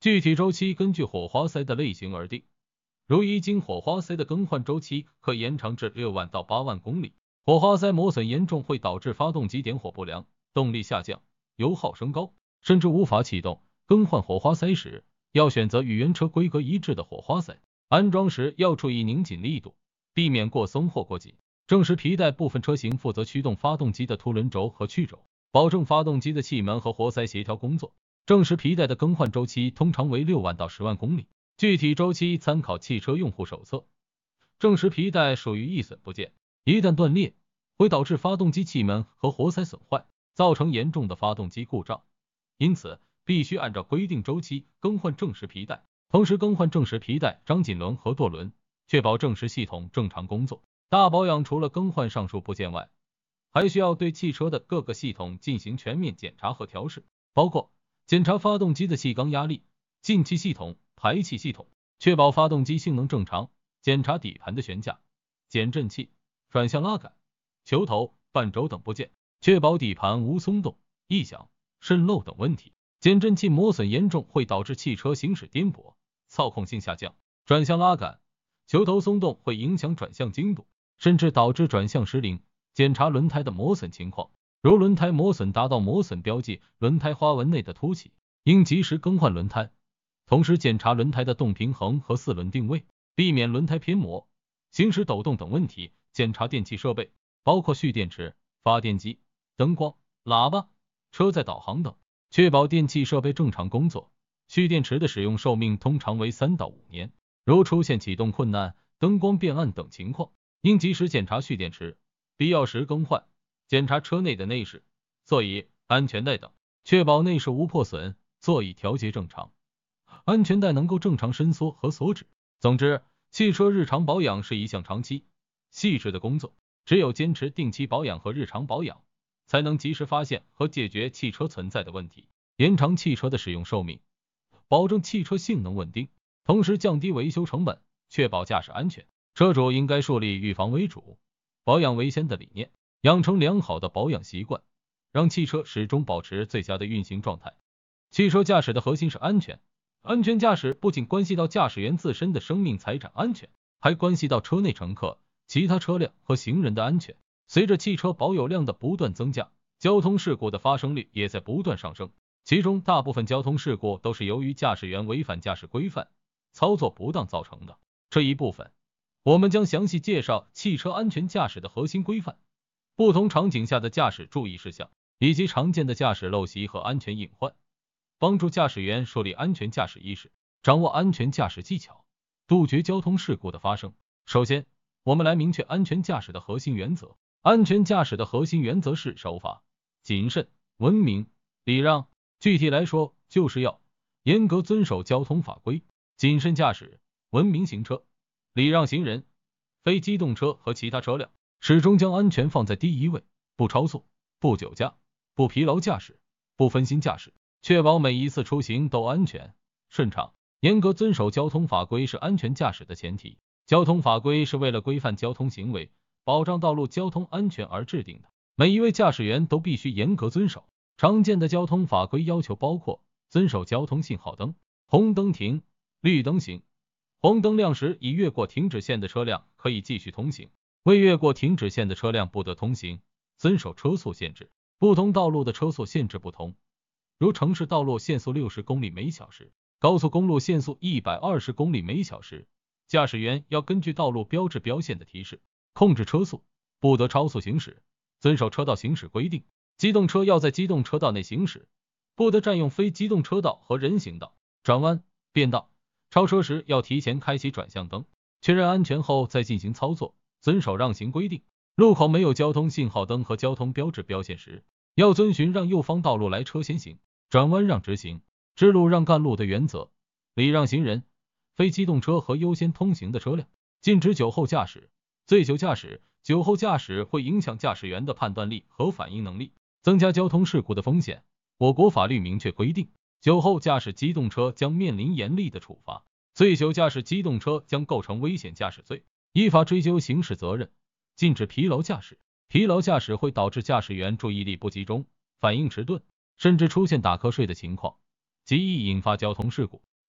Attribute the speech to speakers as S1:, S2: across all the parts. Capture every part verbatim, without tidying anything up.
S1: 具体周期根据火花塞的类型而定，如一经火花塞的更换周期可延长至六万到八万公里。火花塞磨损严重会导致发动机点火不良，动力下降，油耗升高，甚至无法启动。更换火花塞时，要选择与原车规格一致的火花塞，安装时要注意拧紧力度，避免过松或过紧。正时皮带部分车型负责驱动发动机的凸轮轴和曲轴，保证发动机的气门和活塞协调工作。正时皮带的更换周期通常为六万到十万公里，具体周期参考汽车用户手册。正时皮带属于易损部件，一旦断裂，会导致发动机气门和活塞损坏，造成严重的发动机故障，因此必须按照规定周期更换正时皮带，同时更换正时皮带、张紧轮和舵轮，确保正时系统正常工作。大保养除了更换上述部件外，还需要对汽车的各个系统进行全面检查和调试，包括检查发动机的气缸压力、进气系统、排气系统，确保发动机性能正常；检查底盘的悬架、减震器、转向拉杆、球头、半轴等部件，确保底盘无松动、异响、渗漏等问题。减震器磨损严重会导致汽车行驶颠簸、操控性下降；转向拉杆、球头松动会影响转向精度，甚至导致转向失灵。检查轮胎的磨损情况，如轮胎磨损达到磨损标记，轮胎花纹内的凸起，应及时更换轮胎。同时检查轮胎的动平衡和四轮定位，避免轮胎偏磨、行驶抖动等问题。检查电气设备，包括蓄电池、发电机、灯光、喇叭、车载导航等，确保电气设备正常工作。蓄电池的使用寿命通常为三到五年，如出现启动困难、灯光变暗等情况，应及时检查蓄电池，必要时更换。检查车内的内饰、座椅、安全带等，确保内饰无破损，座椅调节正常，安全带能够正常伸缩和锁止。总之，汽车日常保养是一项长期、细致的工作，只有坚持定期保养和日常保养，才能及时发现和解决汽车存在的问题，延长汽车的使用寿命，保证汽车性能稳定，同时降低维修成本，确保驾驶安全。车主应该树立预防为主、保养为先的理念，养成良好的保养习惯，让汽车始终保持最佳的运行状态。汽车驾驶的核心是安全，安全驾驶不仅关系到驾驶员自身的生命财产安全，还关系到车内乘客、其他车辆和行人的安全。随着汽车保有量的不断增加，交通事故的发生率也在不断上升，其中大部分交通事故都是由于驾驶员违反驾驶规范、操作不当造成的。这一部分我们将详细介绍汽车安全驾驶的核心规范、不同场景下的驾驶注意事项，以及常见的驾驶陋习和安全隐患，帮助驾驶员树立安全驾驶意识，掌握安全驾驶技巧，杜绝交通事故的发生。首先，我们来明确安全驾驶的核心原则。安全驾驶的核心原则是守法、谨慎、文明、礼让。具体来说，就是要严格遵守交通法规，谨慎驾驶，文明行车，礼让行人、非机动车和其他车辆，始终将安全放在第一位，不超速、不酒驾、不疲劳驾驶、不分心驾驶，确保每一次出行都安全顺畅。严格遵守交通法规是安全驾驶的前提。交通法规是为了规范交通行为，保障道路交通安全而制定的，每一位驾驶员都必须严格遵守。常见的交通法规要求包括遵守交通信号灯，红灯停，绿灯行，红灯亮时已越过停止线的车辆可以继续通行，未越过停止线的车辆不得通行。遵守车速限制，不同道路的车速限制不同，如城市道路限速六十公里每小时，高速公路限速一百二十公里每小时。驾驶员要根据道路标志标线的提示控制车速，不得超速行驶，遵守车道行驶规定。机动车要在机动车道内行驶，不得占用非机动车道和人行道。转弯、变道、超车时要提前开启转向灯，确认安全后再进行操作，遵守让行规定。路口没有交通信号灯和交通标志标线时，要遵循让右方道路来车先行，转弯让直行，支路让干路的原则，礼让行人、非机动车和优先通行的车辆，禁止酒后驾驶、醉酒驾驶。酒后驾驶会影响驾驶员的判断力和反应能力，增加交通事故的风险。我国法律明确规定，酒后驾驶机动车将面临严厉的处罚，醉酒驾驶机动车将构成危险驾驶罪，依法追究刑事责任。禁止疲劳驾驶，疲劳驾驶会导致驾驶员注意力不集中、反应迟钝，甚至出现打瞌睡的情况，极易引发交通事故。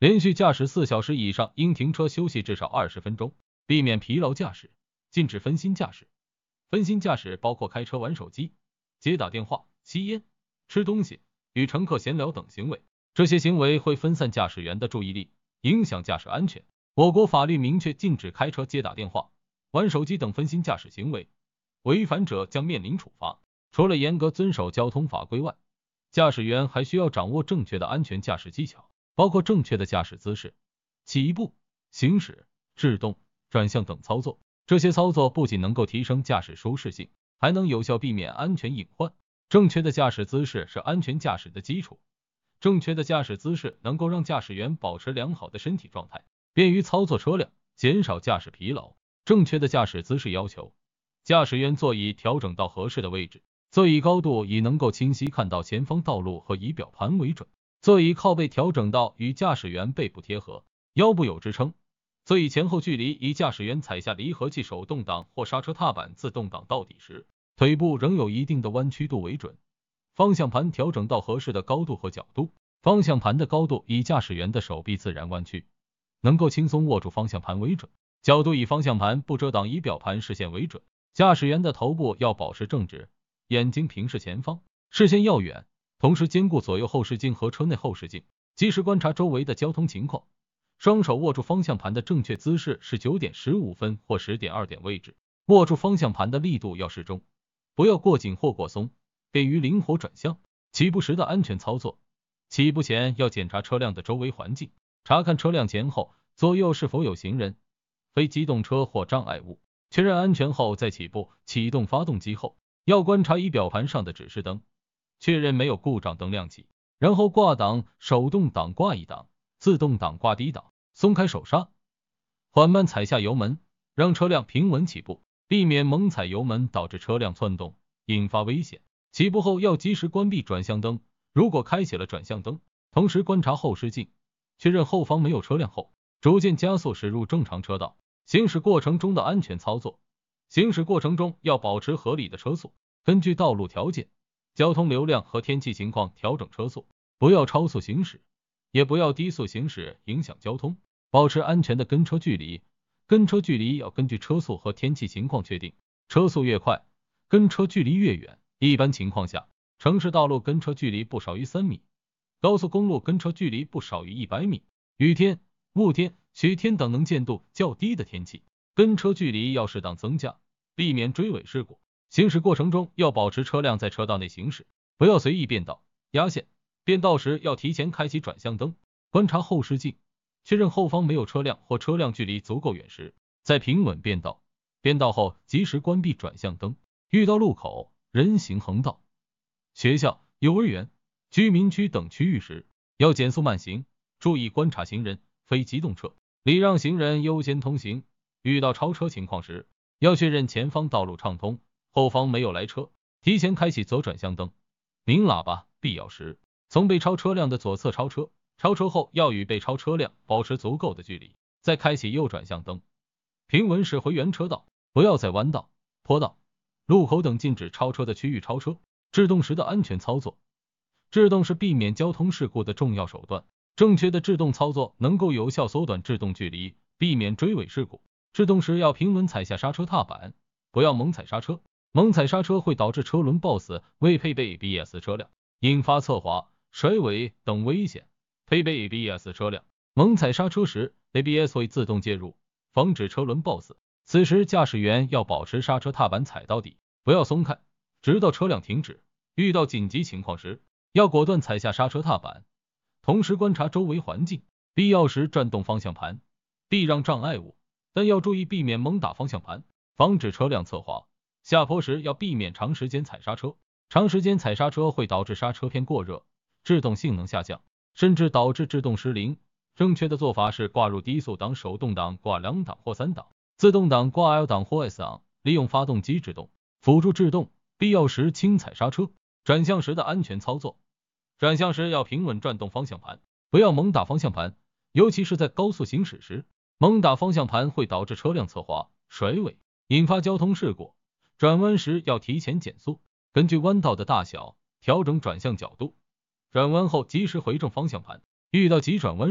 S1: 连续驾驶四小时以上，应停车休息至少二十分钟，避免疲劳驾驶，禁止分心驾驶。分心驾驶包括开车玩手机、接打电话、吸烟、吃东西、与乘客闲聊等行为，这些行为会分散驾驶员的注意力，影响驾驶安全。我国法律明确禁止开车、接打电话、玩手机等分心驾驶行为，违反者将面临处罚。除了严格遵守交通法规外，驾驶员还需要掌握正确的安全驾驶技巧，包括正确的驾驶姿势、起步、行驶、制动、转向等操作。这些操作不仅能够提升驾驶舒适性，还能有效避免安全隐患。正确的驾驶姿势是安全驾驶的基础，正确的驾驶姿势能够让驾驶员保持良好的身体状态，便于操作车辆，减少驾驶疲劳。正确的驾驶姿势要求驾驶员座椅调整到合适的位置，座椅高度以能够清晰看到前方道路和仪表盘为准，座椅靠背调整到与驾驶员背部贴合，腰部有支撑。座椅前后距离以驾驶员踩下离合器手动挡或刹车踏板自动挡到底时，腿部仍有一定的弯曲度为准。方向盘调整到合适的高度和角度，方向盘的高度以驾驶员的手臂自然弯曲，能够轻松握住方向盘为准。角度以方向盘不遮挡仪表盘视线为准。驾驶员的头部要保持正直，眼睛平视前方，视线要远，同时兼顾左右后视镜和车内后视镜，及时观察周围的交通情况。双手握住方向盘的正确姿势是九点十五分或十点二点位置，握住方向盘的力度要适中，不要过紧或过松，便于灵活转向。起步时的安全操作，起步前要检查车辆的周围环境，查看车辆前后左右是否有行人、非机动车或障碍物，确认安全后再起步。启动发动机后，要观察仪表盘上的指示灯，确认没有故障灯亮起，然后挂档，手动挡挂一档，自动挡挂低档，松开手刹，缓慢踩下油门，让车辆平稳起步，避免猛踩油门导致车辆窜动，引发危险。起步后要及时关闭转向灯，如果开启了转向灯，同时观察后视镜，确认后方没有车辆后，逐渐加速驶入正常车道。行驶过程中的安全操作，行驶过程中要保持合理的车速，根据道路条件、交通流量和天气情况调整车速，不要超速行驶，也不要低速行驶影响交通，保持安全的跟车距离。跟车距离要根据车速和天气情况确定，车速越快，跟车距离越远。一般情况下，城市道路跟车距离不少于三米，高速公路跟车距离不少于一百米。雨天、雾天、雪天等能见度较低的天气，跟车距离要适当增加，避免追尾事故。行驶过程中要保持车辆在车道内行驶，不要随意变道、压线。变道时要提前开启转向灯，观察后视镜，确认后方没有车辆或车辆距离足够远时，再平稳变道。变道后及时关闭转向灯。遇到路口、人行横道、学校、幼儿园、居民区等区域时，要减速慢行，注意观察行人、非机动车，礼让行人优先通行。遇到超车情况时，要确认前方道路畅通，后方没有来车，提前开启左转向灯、鸣喇叭，必要时从被超车辆的左侧超车，超车后要与被超车辆保持足够的距离，再开启右转向灯，平稳驶回原车道，不要在弯道、坡道、路口等禁止超车的区域超车。制动时的安全操作，制动是避免交通事故的重要手段，正确的制动操作能够有效缩短制动距离，避免追尾事故。制动时要平稳踩下刹车踏板，不要猛踩刹车，猛踩刹车会导致车轮抱死未配备 A B S 车辆，引发侧滑、甩尾等危险。配备 A B S 车辆，猛踩刹车时 A B S 会自动介入，防止车轮抱死。此时驾驶员要保持刹车踏板踩到底，不要松开，直到车辆停止。遇到紧急情况时，要果断踩下刹车踏板，同时观察周围环境，必要时转动方向盘，避让障碍物，但要注意避免猛打方向盘，防止车辆侧滑。下坡时要避免长时间踩刹车，长时间踩刹车会导致刹车片过热，制动性能下降，甚至导致制动失灵。正确的做法是挂入低速档，手动挡挂两档或三档，自动挡挂 L 档或 S 档，利用发动机制动，辅助制动，必要时轻踩刹车。转向时的安全操作，转向时要平稳转动方向盘，不要猛打方向盘，尤其是在高速行驶时，猛打方向盘会导致车辆侧滑、甩尾，引发交通事故。转弯时要提前减速，根据弯道的大小调整转向角度，转弯后及时回正方向盘。遇到急转弯